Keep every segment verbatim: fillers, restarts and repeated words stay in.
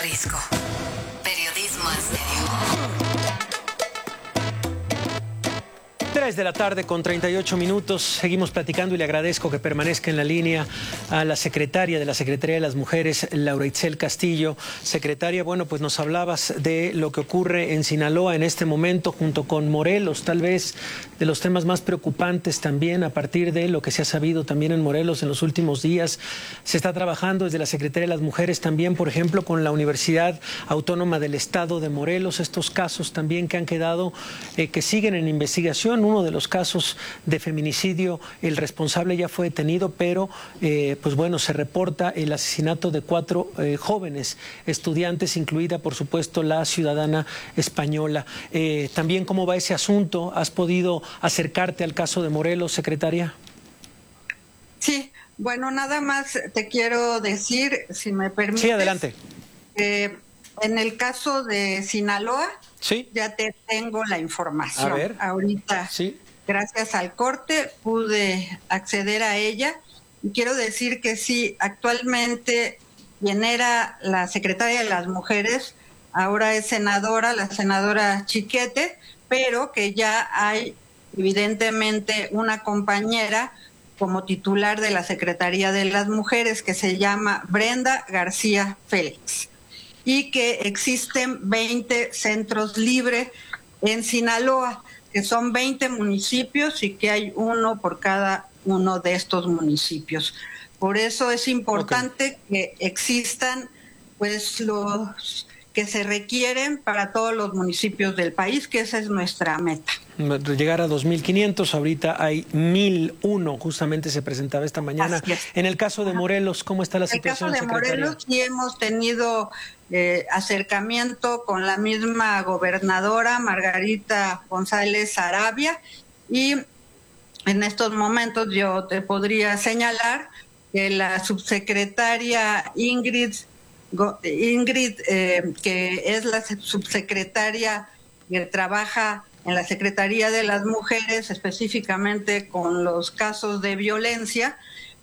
Risco. Periodismo en serio. tres de la tarde con treinta y ocho minutos. Seguimos platicando y le agradezco que permanezca en la línea a la secretaria de la Secretaría de las Mujeres, Laura Itzel Castillo. Secretaria, bueno, pues nos hablabas de lo que ocurre en Sinaloa en este momento junto con Morelos, tal vez de los temas más preocupantes también a partir de lo que se ha sabido también en Morelos en los últimos días. Se está trabajando desde la Secretaría de las Mujeres también, por ejemplo, con la Universidad Autónoma del Estado de Morelos, estos casos también que han quedado, eh, que siguen en investigación. Uno de los casos de feminicidio, el responsable ya fue detenido, pero eh, pues bueno, se reporta el asesinato de cuatro eh, jóvenes estudiantes, incluida por supuesto la ciudadana española. Eh, también, ¿cómo va ese asunto? ¿Has podido acercarte al caso de Morelos, secretaria? Sí, bueno, nada más te quiero decir, si me permites. Sí, adelante. Eh, en el caso de Sinaloa, sí, ya te tengo la información. A ver. Ahorita, sí. Gracias al corte, pude acceder a ella. Y quiero decir que sí, actualmente quien era la secretaria de las Mujeres, ahora es senadora, la senadora Chiquete, pero que ya hay evidentemente una compañera como titular de la Secretaría de las Mujeres que se llama Brenda García Félix, y que existen veinte centros libres en Sinaloa, que son veinte municipios y que hay uno por cada uno de estos municipios. Por eso es importante okay. que existan pues los que se requieren para todos los municipios del país, que esa es nuestra meta. Llegar a dos mil quinientos, ahorita hay mil uno, justamente se presentaba esta mañana. En el caso de Morelos, ¿cómo está la situación, secretaria? En el caso de Morelos sí hemos tenido eh, acercamiento con la misma gobernadora, Margarita González Arabia, y en estos momentos yo te podría señalar que la subsecretaria Ingrid Ingrid, eh, que es la subsecretaria que trabaja en la Secretaría de las Mujeres, específicamente con los casos de violencia,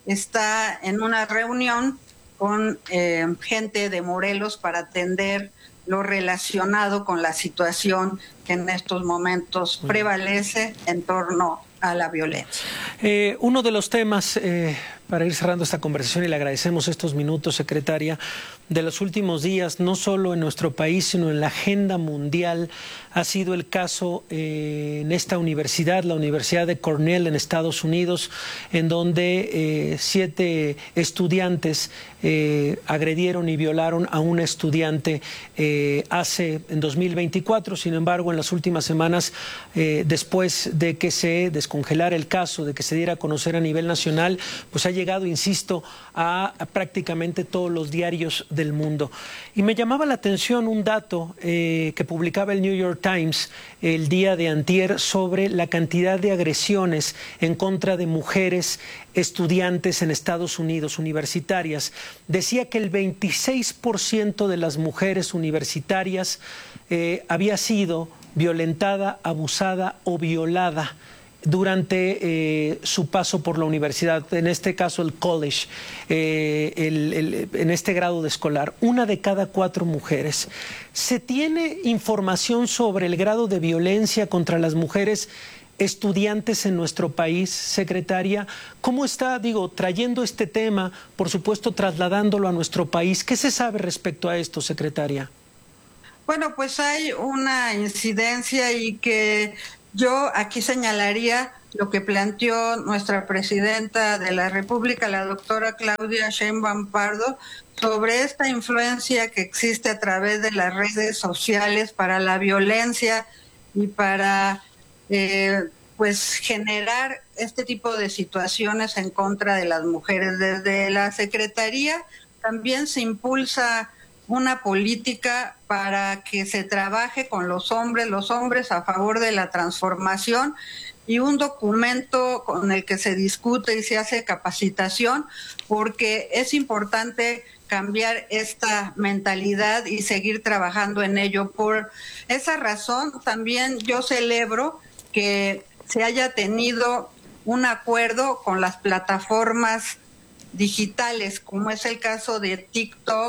está en una reunión con eh, gente de Morelos para atender lo relacionado con la situación que en estos momentos prevalece en torno a la violencia. Eh, uno de los temas, eh, para ir cerrando esta conversación, y le agradecemos estos minutos, secretaria, de los últimos días, no solo en nuestro país, sino en la agenda mundial, ha sido el caso eh, en esta universidad, la Universidad de Cornell en Estados Unidos, en donde eh, siete estudiantes eh, agredieron y violaron a una estudiante eh, hace en dos mil veinticuatro. Sin embargo, en las últimas semanas, eh, después de que se descongelara el caso, de que se diera a conocer a nivel nacional, pues ha llegado, insisto, a, a prácticamente todos los diarios del mundo. Y me llamaba la atención un dato eh, que publicaba el New York Times el día de antier sobre la cantidad de agresiones en contra de mujeres estudiantes en Estados Unidos, universitarias. Decía que el veintiséis por ciento de las mujeres universitarias eh, había sido violentada, abusada o violada durante eh, su paso por la universidad, en este caso el college, eh, el, el, en este grado de escolar. Una de cada cuatro mujeres. ¿Se tiene información sobre el grado de violencia contra las mujeres estudiantes en nuestro país, secretaria? ¿Cómo está, digo, trayendo este tema, por supuesto, trasladándolo a nuestro país? ¿Qué se sabe respecto a esto, secretaria? Bueno, pues hay una incidencia y que yo aquí señalaría lo que planteó nuestra presidenta de la República, la doctora Claudia Sheinbaum Pardo, sobre esta influencia que existe a través de las redes sociales para la violencia y para eh, pues generar este tipo de situaciones en contra de las mujeres. Desde la Secretaría también se impulsa una política para que se trabaje con los hombres, los hombres a favor de la transformación, y un documento con el que se discute y se hace capacitación, porque es importante cambiar esta mentalidad y seguir trabajando en ello. Por esa razón, también yo celebro que se haya tenido un acuerdo con las plataformas digitales, como es el caso de TikTok,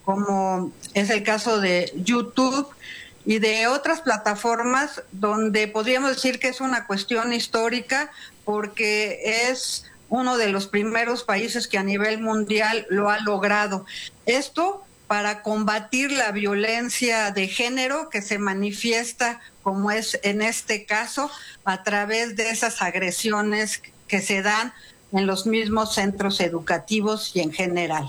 como es el caso de YouTube y de otras plataformas donde podríamos decir que es una cuestión histórica porque es uno de los primeros países que a nivel mundial lo ha logrado. Esto para combatir la violencia de género que se manifiesta, como es en este caso, a través de esas agresiones que se dan en los mismos centros educativos y en general.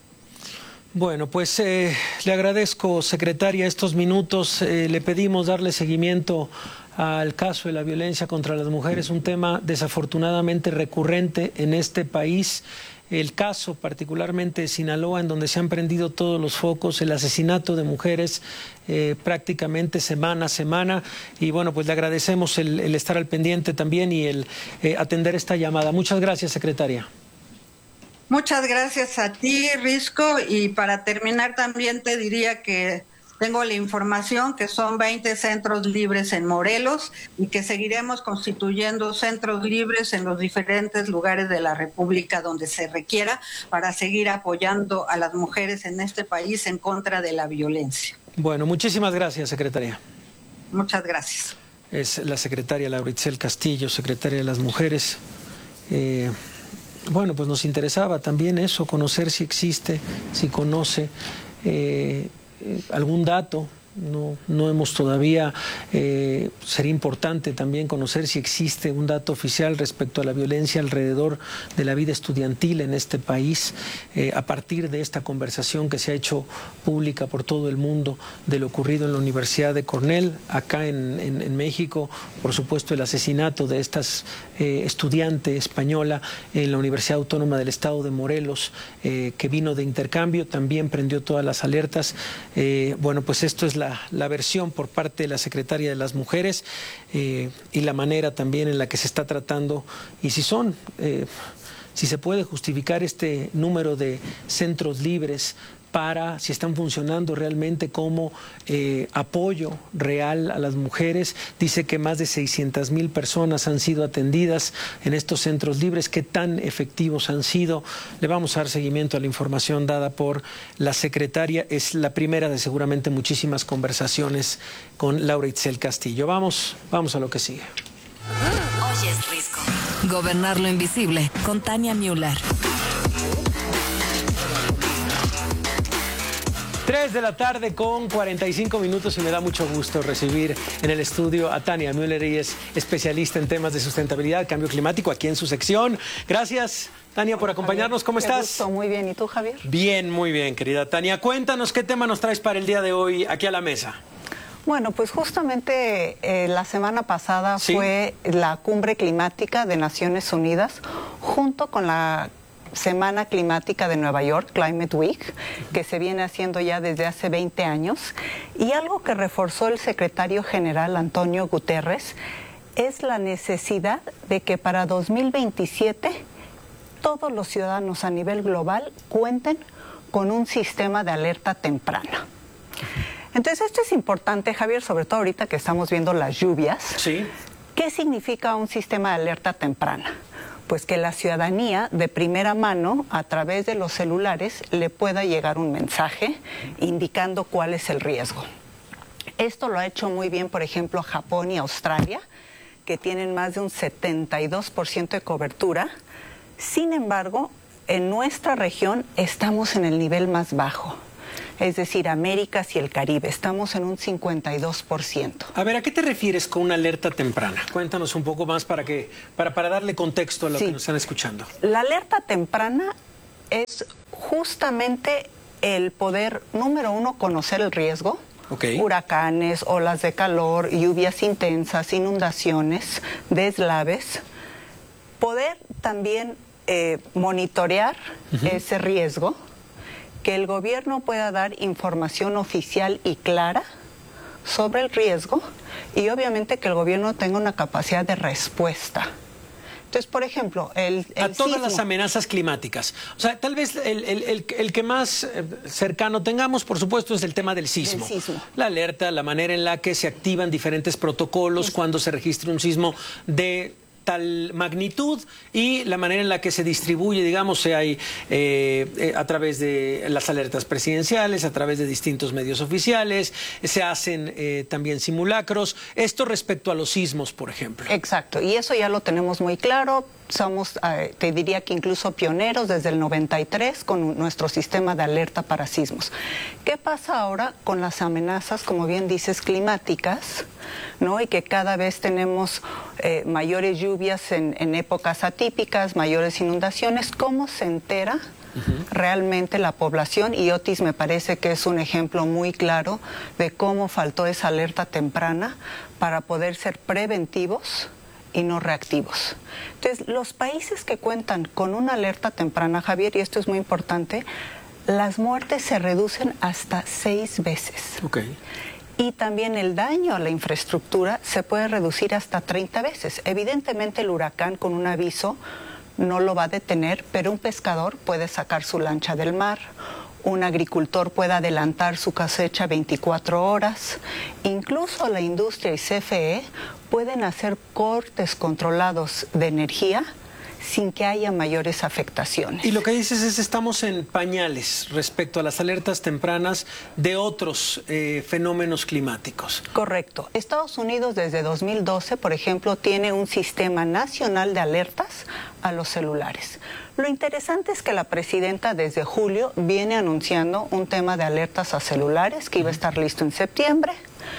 Bueno, pues eh, le agradezco, secretaria, estos minutos. Eh, le pedimos darle seguimiento al caso de la violencia contra las mujeres, un tema desafortunadamente recurrente en este país. El caso particularmente de Sinaloa, en donde se han prendido todos los focos, el asesinato de mujeres eh, prácticamente semana a semana. Y bueno, pues le agradecemos el, el estar al pendiente también y el eh, atender esta llamada. Muchas gracias, secretaria. Muchas gracias a ti, Risco. Y para terminar también te diría que tengo la información que son veinte centros libres en Morelos y que seguiremos constituyendo centros libres en los diferentes lugares de la República donde se requiera para seguir apoyando a las mujeres en este país en contra de la violencia. Bueno, muchísimas gracias, secretaria. Muchas gracias. Es la secretaria Laura Itzel Castillo, secretaria de las Mujeres. Eh, bueno, pues nos interesaba también eso, conocer si existe, si conoce eh, Eh, algún dato. No, no hemos todavía, eh, sería importante también conocer si existe un dato oficial respecto a la violencia alrededor de la vida estudiantil en este país, eh, a partir de esta conversación que se ha hecho pública por todo el mundo de lo ocurrido en la Universidad de Cornell, acá en, en, en México, por supuesto el asesinato de esta eh, estudiante española en la Universidad Autónoma del Estado de Morelos, eh, que vino de intercambio, también prendió todas las alertas. Eh, bueno, pues esto es la la versión por parte de la Secretaría de las Mujeres eh, y la manera también en la que se está tratando y si son, eh, si se puede justificar este número de centros libres para, si están funcionando realmente como eh, apoyo real a las mujeres. Dice que más de seiscientas mil personas han sido atendidas en estos centros libres. ¿Qué tan efectivos han sido? Le vamos a dar seguimiento a la información dada por la secretaria. Es la primera de seguramente muchísimas conversaciones con Laura Itzel Castillo. Vamos, vamos a lo que sigue. Oye, es Risco. Gobernar lo invisible, con Tania Müller. Tres de la tarde con cuarenta y cinco minutos y me da mucho gusto recibir en el estudio a Tania Müller. Ella es especialista en temas de sustentabilidad, cambio climático, aquí en su sección. Gracias, Tania, por acompañarnos. ¿Cómo estás? Gusto, muy bien. ¿Y tú, Javier? Bien, muy bien, querida Tania. Cuéntanos qué tema nos traes para el día de hoy aquí a la mesa. Bueno, pues justamente eh, la semana pasada ¿Sí? fue la cumbre climática de Naciones Unidas junto con la Semana Climática de Nueva York, Climate Week, que se viene haciendo ya desde hace veinte años. Y algo que reforzó el secretario general Antonio Guterres es la necesidad de que para dos mil veintisiete todos los ciudadanos a nivel global cuenten con un sistema de alerta temprana. Entonces esto es importante, Javier, sobre todo ahorita que estamos viendo las lluvias. Sí. ¿Qué significa un sistema de alerta temprana? Pues que la ciudadanía de primera mano, a través de los celulares, le pueda llegar un mensaje indicando cuál es el riesgo. Esto lo ha hecho muy bien, por ejemplo, Japón y Australia, que tienen más de un setenta y dos por ciento de cobertura. Sin embargo, en nuestra región estamos en el nivel más bajo. Es decir, Américas y el Caribe, estamos en un cincuenta y dos por ciento. A ver, ¿a qué te refieres con una alerta temprana? Cuéntanos un poco más para que para, para darle contexto a lo sí. que nos están escuchando. La alerta temprana es justamente el poder, número uno, conocer el riesgo. Okay. Huracanes, olas de calor, lluvias intensas, inundaciones, deslaves. Poder también eh, monitorear uh-huh. ese riesgo, que el gobierno pueda dar información oficial y clara sobre el riesgo y obviamente que el gobierno tenga una capacidad de respuesta. Entonces, por ejemplo, el, el a todas sismo. las amenazas climáticas. O sea, tal vez el, el, el, el que más cercano tengamos, por supuesto, es el tema del sismo. El sismo. La alerta, la manera en la que se activan diferentes protocolos sí. cuando se registra un sismo de tal magnitud y la manera en la que se distribuye, digamos, se hay eh, eh, a través de las alertas presidenciales, a través de distintos medios oficiales, se hacen eh, también simulacros. Esto respecto a los sismos, por ejemplo. Exacto, y eso ya lo tenemos muy claro. Somos, eh, te diría que incluso pioneros desde el noventa y tres con nuestro sistema de alerta para sismos. ¿Qué pasa ahora con las amenazas, como bien dices, climáticas, ¿no? Y que cada vez tenemos eh, mayores lluvias en, en épocas atípicas, mayores inundaciones? ¿Cómo se entera uh-huh. realmente la población? Y Otis me parece que es un ejemplo muy claro de cómo faltó esa alerta temprana para poder ser preventivos y no reactivos. Entonces, los países que cuentan con una alerta temprana, Javier, y esto es muy importante, las muertes se reducen hasta seis veces. Okay. Y también el daño a la infraestructura se puede reducir hasta treinta veces. Evidentemente, el huracán con un aviso no lo va a detener, pero un pescador puede sacar su lancha del mar. Un agricultor puede adelantar su cosecha veinticuatro horas. Incluso la industria y C F E pueden hacer cortes controlados de energía sin que haya mayores afectaciones. Y lo que dices es estamos en pañales respecto a las alertas tempranas de otros eh, fenómenos climáticos. Correcto. Estados Unidos desde dos mil doce, por ejemplo, tiene un sistema nacional de alertas a los celulares. Lo interesante es que la presidenta desde julio viene anunciando un tema de alertas a celulares que iba a estar listo en septiembre.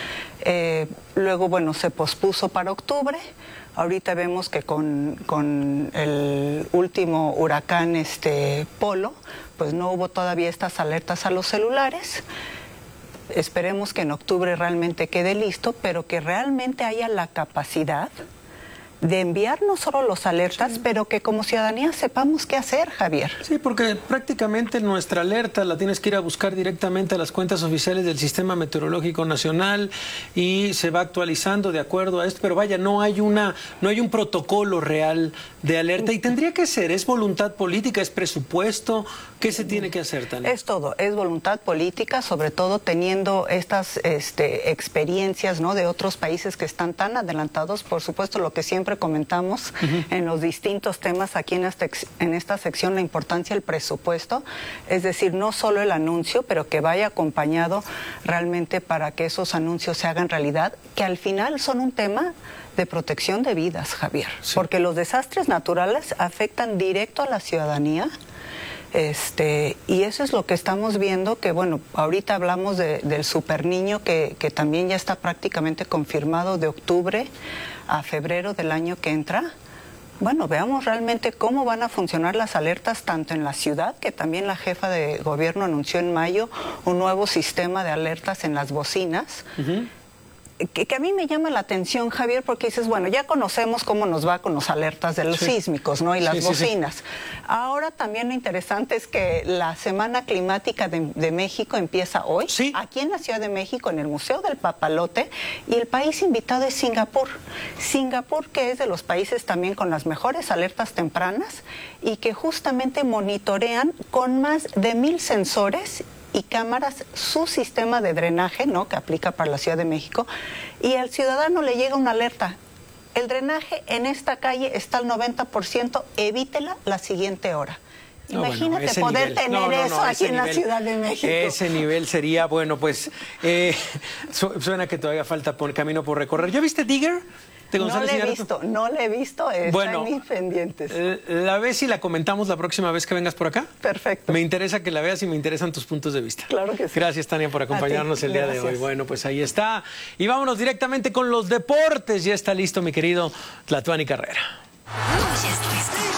Eh, luego, bueno, se pospuso para octubre. Ahorita vemos que con, con el último huracán este, Polo, pues no hubo todavía estas alertas a los celulares. Esperemos que en octubre realmente quede listo, pero que realmente haya la capacidad de enviar no solo los alertas, sí. pero que como ciudadanía sepamos qué hacer, Javier. Sí, porque prácticamente nuestra alerta la tienes que ir a buscar directamente a las cuentas oficiales del Sistema Meteorológico Nacional y se va actualizando de acuerdo a esto, pero vaya, no hay una, no hay un protocolo real de alerta y tendría que ser, ¿es voluntad política, es presupuesto? ¿Qué se tiene que hacer, Tania? Es todo, es voluntad política, sobre todo teniendo estas este, experiencias, ¿no?, de otros países que están tan adelantados, por supuesto, lo que siempre comentamos uh-huh. en los distintos temas aquí en esta, en esta sección, la importancia del presupuesto, es decir, no solo el anuncio, pero que vaya acompañado realmente para que esos anuncios se hagan realidad, que al final son un tema de protección de vidas, Javier, sí. porque los desastres naturales afectan directo a la ciudadanía. Este, y eso es lo que estamos viendo, que bueno, ahorita hablamos de, del superniño que, que también ya está prácticamente confirmado de octubre a febrero del año que entra. Bueno, veamos realmente cómo van a funcionar las alertas tanto en la ciudad, que también la jefa de gobierno anunció en mayo un nuevo sistema de alertas en las bocinas. Uh-huh. Que, que a mí me llama la atención, Javier, porque dices, bueno, ya conocemos cómo nos va con los alertas de los sí. sísmicos, ¿no? Y las sí, bocinas. Sí, sí. Ahora también lo interesante es que la Semana Climática de, de México empieza hoy, sí. aquí en la Ciudad de México, en el Museo del Papalote, y el país invitado es Singapur. Singapur, que es de los países también con las mejores alertas tempranas y que justamente monitorean con más de mil sensores y cámaras su sistema de drenaje, ¿no?, que aplica para la Ciudad de México, y al ciudadano le llega una alerta. El drenaje en esta calle está al noventa por ciento, evítela la siguiente hora. No, Imagínate bueno, poder nivel. tener no, no, no, eso aquí en nivel, la Ciudad de México. Ese nivel sería, bueno, pues, eh, su, suena que todavía falta por camino por recorrer. ¿Ya viste Digger? No le he visto, no le he visto, está bueno, en mis pendientes. La ves y la comentamos la próxima vez que vengas por acá. Perfecto. Me interesa que la veas y me interesan tus puntos de vista. Claro que sí. Gracias, Tania, por acompañarnos el día Gracias. de hoy. Bueno, pues ahí está. Y vámonos directamente con los deportes. Ya está listo mi querido Tlatuani Carrera. Oye,